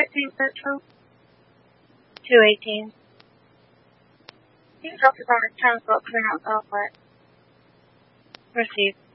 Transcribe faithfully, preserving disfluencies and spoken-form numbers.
thirteen Central. two eighteen. You can drop it on the transport clearance outlet. Received.